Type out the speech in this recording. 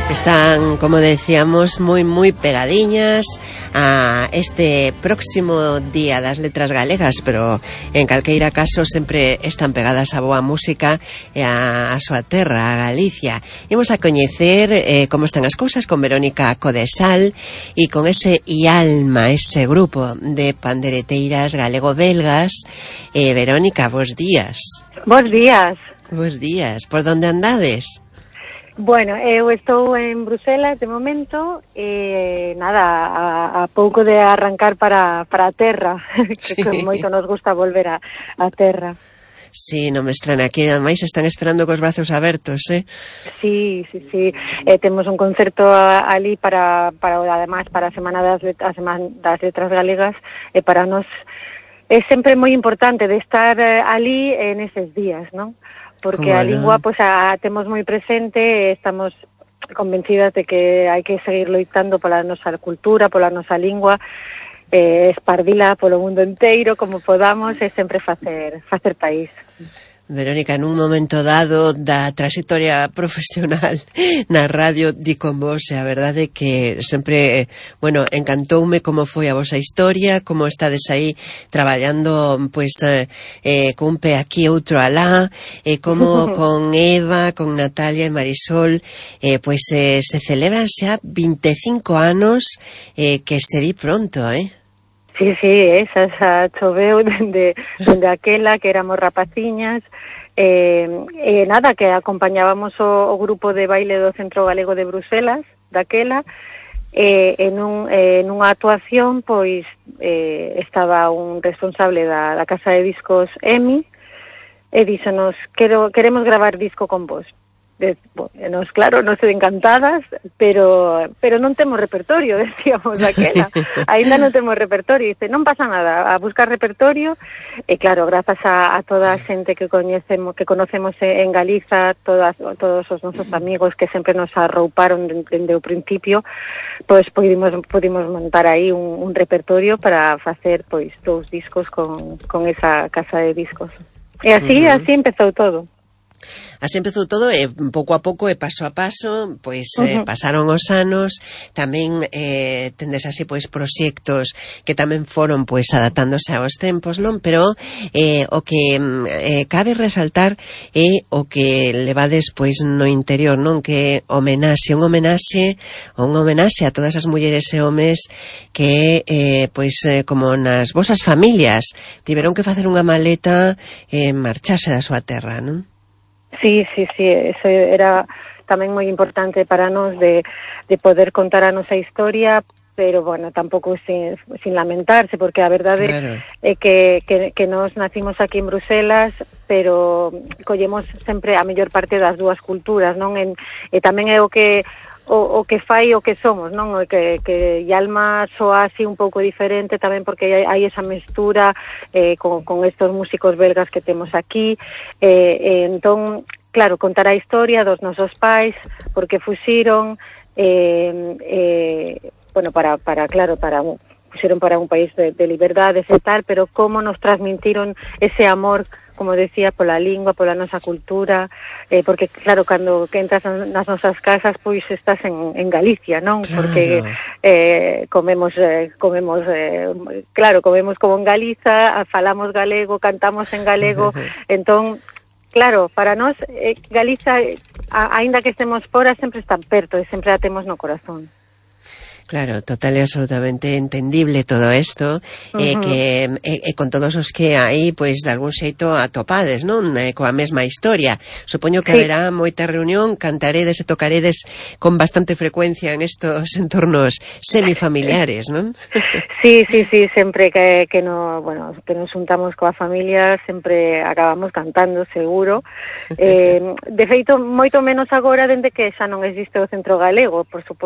Están, como decíamos, moi pegadiñas a este próximo Día das Letras Galegas, pero en calqueira caso sempre están pegadas a boa música e a súa terra, a Galicia. Imos a coñecer como están as cousas con Verónica Codesal e con ese IALMA, ese grupo de pandereteiras galego-belgas. Verónica, bos días. Bos días. Bos días. Por onde andades? Bueno, eu estou en Bruselas de momento e nada, a pouco de arrancar para a terra, que sí. Moito nos gusta volver a terra. Sí, non me estrana, aquí ademais están esperando cos brazos abertos, Sí. Temos un concerto ali para además para a Semana das Letras Galegas e para nós é sempre moi importante de estar ali en eses días, non? Porque a lingua pois a temos moi presente e estamos convencidas de que hai que seguir loitando pola nosa cultura, pola nosa lingua, espardila polo mundo inteiro como podamos e sempre facer país. Verónica, en un momento dado da trayectoria profesional na radio di con vos, e a verdade que sempre, bueno, encantoume como foi a vosa historia, como estades aí traballando, pois, cun pé aquí outro alá, como con Eva, con Natalia e Marisol, pois se celebran xa 25 anos, que se di pronto, Sí, esa choveu dende aquela que éramos rapaciñas, nada, que acompañábamos o grupo de baile do Centro Galego de Bruselas, daquela, en unha actuación, pois, estaba un responsable da casa de discos EMI, e díxonos, queremos gravar disco con vos. Nos, claro, nos encantadas, pero non temos repertorio, decíamos daquela. Ainda non temos repertorio. Dice, non pasa nada, a buscar repertorio. E claro, grazas a toda a xente que conocemos en Galiza, todos os nosos amigos que sempre nos arrouparon dende o principio, pois pudimos montar aí un repertorio para facer pois 2 discos con esa casa de discos. E así empezou todo. Así empezou todo e pouco a pouco e paso a paso, pois pasaron os anos, tamén tendes así pois proxectos que tamén foron pois adaptándose aos tempos, non? Pero o que cabe resaltar é o que levades pois no interior, non? Que un homenaxe a todas as mulleres e homes que pois como nas vosas familias tiveron que facer unha maleta e marcharse da súa terra, non? Sí, eso era tamén moi importante para nós de poder contar a nosa historia, pero, bueno, tampouco sin lamentarse, porque a verdade é que nós nacimos aquí en Bruselas, pero collemos sempre a mellor parte das dúas culturas, non? E tamén é o que fai o que somos, non? Que IALMA soa así un pouco diferente tamén porque hai esa mestura con estos músicos belgas que temos aquí, entón, claro, contar a historia dos nosos pais, porque fuxiron, bueno, fuxiron para un país de liberdades e tal, pero como nos transmitiron ese amor, como decía, pola lingua, pola nosa cultura, porque claro, cando entras nas nosas casas, pois estás en Galicia, non? Claro. Porque comemos como en Galiza, falamos galego, cantamos en galego, entón, claro, para nós Galiza, aínda que estemos fora, sempre está perto e sempre a temos no corazón. Claro, total e absolutamente entendible todo isto, que con todos os que hai, pois, de algún xeito atopades, non? Coa mesma historia. Supoño que haberá moita reunión, cantaredes e tocaredes con bastante frecuencia en estos entornos semifamiliares, non? Sí, sempre que nos juntamos coa familia, sempre acabamos cantando, seguro. De feito, moito menos agora dende que xa non existe o Centro Galego, por suposto.